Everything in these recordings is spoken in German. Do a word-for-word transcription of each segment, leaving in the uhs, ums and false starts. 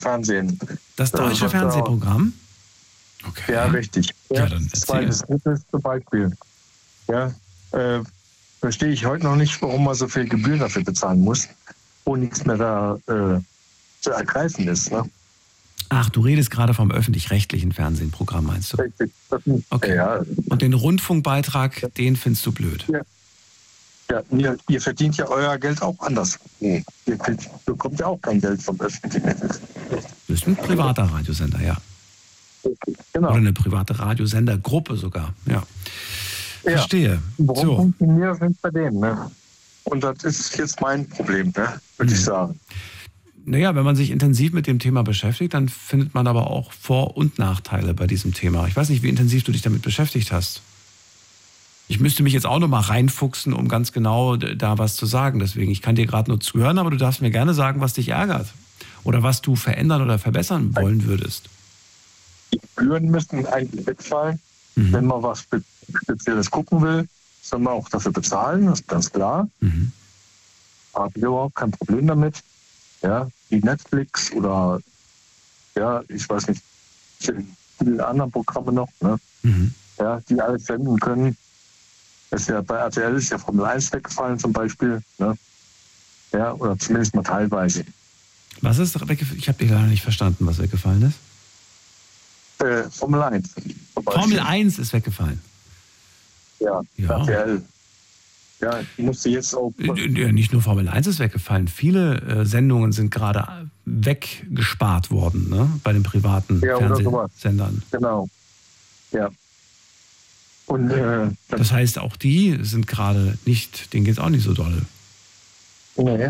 Fernsehen. Das deutsche äh, Fernsehprogramm? Okay. Ja, richtig. Ja, Ja, dann das zweites, drittes zum Beispiel. Ja, äh, verstehe ich heute noch nicht, warum man so viel Gebühren dafür bezahlen muss, wo nichts mehr da äh, zu ergreifen ist. Ne? Ach, du redest gerade vom öffentlich-rechtlichen Fernsehprogramm, meinst du? Richtig. Okay. Ja. Und den Rundfunkbeitrag, den findest du blöd? Ja. Ja, ihr, ihr verdient ja euer Geld auch anders. Ihr bekommt ja auch kein Geld vom öffentlichen. Das ist ein privater Radiosender, ja. Genau. Oder eine private Radiosendergruppe sogar, ja. Verstehe. Ja. Warum so. funktioniert das bei denen? Ne? Und das ist jetzt mein Problem, ne? würde mhm. ich sagen. Naja, wenn man sich intensiv mit dem Thema beschäftigt, dann findet man aber auch Vor- und Nachteile bei diesem Thema. Ich weiß nicht, wie intensiv du dich damit beschäftigt hast. Ich müsste mich jetzt auch noch mal reinfuchsen, um ganz genau da was zu sagen. Deswegen, ich kann dir gerade nur zuhören, aber du darfst mir gerne sagen, was dich ärgert. Oder was du verändern oder verbessern wollen würdest. Die Gebühren müssten eigentlich wegfallen. Mhm. Wenn man was Spezielles gucken will, soll man auch dafür bezahlen, das ist ganz klar. Mhm. Habe ich überhaupt kein Problem damit. Ja, wie Netflix oder, ja, ich weiß nicht, viele andere Programme noch, ne? Mhm. Ja, die alles senden können. Das ist ja, bei R T L ist ja Formel eins weggefallen zum Beispiel. Ne? Ja, oder zumindest mal teilweise. Was ist weggefallen? Ich habe dich leider nicht verstanden, was weggefallen ist. Äh, Formel eins. Formel eins ist weggefallen? Ja, ja. R T L. Ja, ich musste jetzt auch... Ja, nicht nur Formel eins ist weggefallen. Viele äh, Sendungen sind gerade weggespart worden, ne? Bei den privaten ja, Fernsehsendern. Genau. Ja. Und, äh, das heißt, auch die sind gerade nicht, denen geht es auch nicht so dolle. Nee.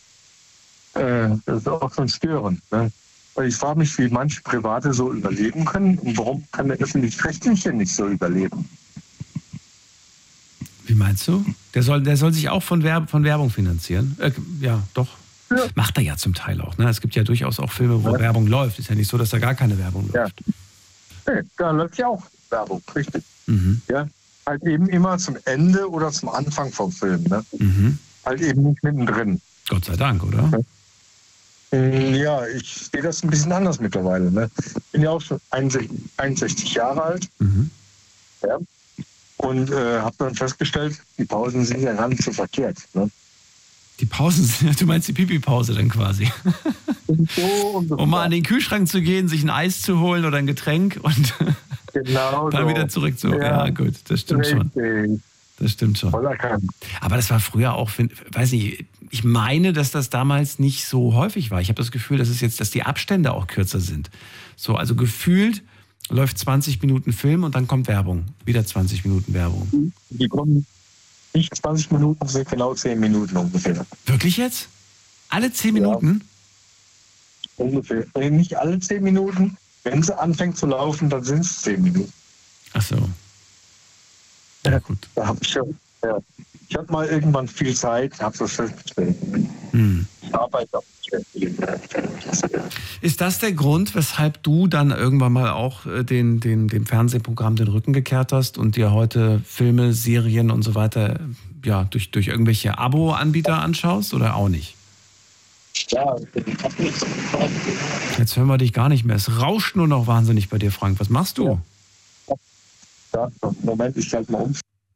Äh, das ist auch schon störend. Ne? Weil ich frage mich, wie manche Private so überleben können und warum kann der Öffentlich-Rechtliche nicht so überleben? Wie meinst du? Der soll, der soll sich auch von, Werb, von Werbung finanzieren? Äh, ja, doch. Ja. Macht er ja zum Teil auch. Ne? Es gibt ja durchaus auch Filme, wo ja. Werbung läuft. Ist ja nicht so, dass da gar keine Werbung ja. läuft. Nee, da läuft ja auch Werbung, richtig. Mhm. Ja, halt eben immer zum Ende oder zum Anfang vom Film. Ne? Mhm. Halt eben nicht mittendrin. Gott sei Dank, oder? Ja, ich sehe das ein bisschen anders mittlerweile. Ne? Ich bin ja auch schon einundsechzig Jahre alt. Mhm. Ja. Und äh, habe dann festgestellt, die Pausen sind ja gar nicht so verkehrt. Ne? Die Pausen sind, du meinst die Pipi-Pause dann quasi? So und um mal an den Kühlschrank zu gehen, sich ein Eis zu holen oder ein Getränk und genau dann so. wieder zurück zu. Ja, ja gut, das stimmt richtig. schon. Das stimmt schon. Aber das war früher auch, weiß nicht, ich meine, dass das damals nicht so häufig war. Ich habe das Gefühl, dass es jetzt, dass die Abstände auch kürzer sind. So, also gefühlt läuft zwanzig Minuten Film und dann kommt Werbung. Wieder zwanzig Minuten Werbung. Die kommen nicht zwanzig Minuten, sind genau zehn Minuten ungefähr. Wirklich jetzt? Alle zehn Minuten? Ja, ungefähr. Nicht alle zehn Minuten. Wenn sie anfängt zu laufen, dann sind es zehn Minuten. Ach so. Ja, gut. Da hab ich, ja, ich hatte mal irgendwann viel Zeit, habe das festgestellt. Hm. Ich arbeite auch viel. Ist das der Grund, weshalb du dann irgendwann mal auch den, den, dem Fernsehprogramm den Rücken gekehrt hast und dir heute Filme, Serien und so weiter ja, durch, durch irgendwelche Abo-Anbieter anschaust oder auch nicht? Ja. Jetzt hören wir dich gar nicht mehr. Es rauscht nur noch wahnsinnig bei dir, Frank. Was machst du? Ja, Moment, ich schalte mal um.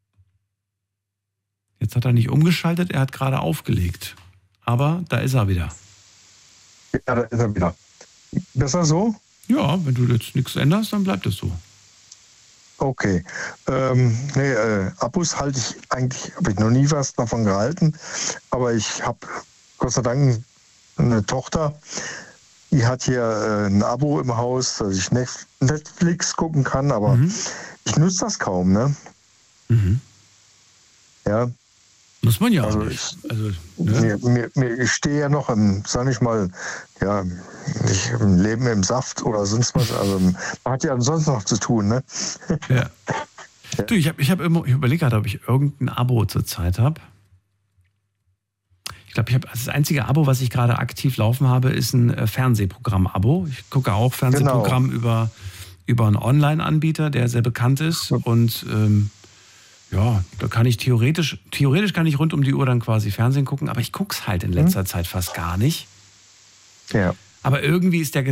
Jetzt hat er nicht umgeschaltet, er hat gerade aufgelegt. Aber da ist er wieder. Ja, da ist er wieder. Besser so? Ja, wenn du jetzt nichts änderst, dann bleibt es so. Okay. Ähm, nee, äh, Abos halte ich eigentlich, habe ich noch nie was davon gehalten. Aber ich habe Gott sei Dank eine Tochter, die hat hier äh, ein Abo im Haus, dass ich Netflix gucken kann, aber mhm. ich nutze das kaum, ne? Mhm. Ja. Muss man ja also auch nicht. Ich, also, ne? mir, mir, mir, ich stehe ja noch im, sag ich mal, ja, nicht im Leben im Saft oder sonst was. Also man hat ja sonst noch zu tun, ne? Ja. ja. Du, ich habe ich hab immer, ich überlege gerade, ob ich irgendein Abo zurzeit habe. Ich glaube, ich habe das einzige Abo, was ich gerade aktiv laufen habe, ist ein Fernsehprogramm-Abo. Ich gucke auch Fernsehprogramm genau. über, über einen Online-Anbieter, der sehr bekannt ist. Und ähm, ja, da kann ich theoretisch, theoretisch kann ich rund um die Uhr dann quasi Fernsehen gucken, aber ich gucke es halt in letzter mhm. Zeit fast gar nicht. Ja. Aber irgendwie ist der